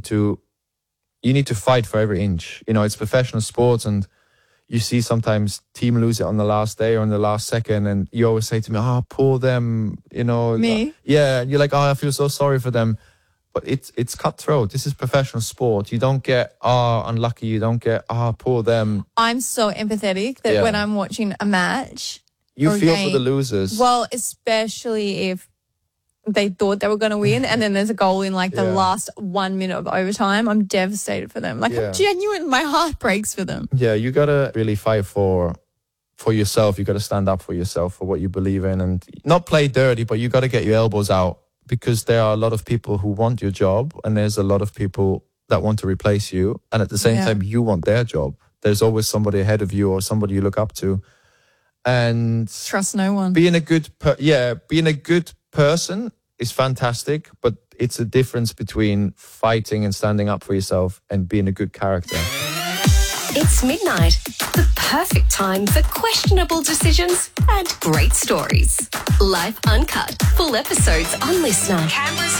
need to fight for every inch. You know, it's professional sports, and you see sometimes team lose it on the last day or on the last second, and you always say to me, "Oh, poor them," you know. Me? Yeah, and you're like, "Oh, I feel so sorry for them." But it's cutthroat. This is professional sport. You don't get, unlucky. You don't get, poor them. I'm so empathetic that when I'm watching a match, you feel for the losers. Well, especially if they thought they were going to win and then there's a goal in like the last 1 minute of overtime. I'm devastated for them. Like, I'm genuine. My heart breaks for them. Yeah, you got to really fight for yourself. You got to stand up for yourself, for what you believe in, and not play dirty, but you got to get your elbows out, because there are a lot of people who want your job, and there's a lot of people that want to replace you. And at the same time, you want their job. There's always somebody ahead of you or somebody you look up to. And trust no one. Being a good person is fantastic, but it's a difference between fighting and standing up for yourself and being a good character. It's midnight, the perfect time for questionable decisions and great stories. Life Uncut, full episodes on Listener. Canberra's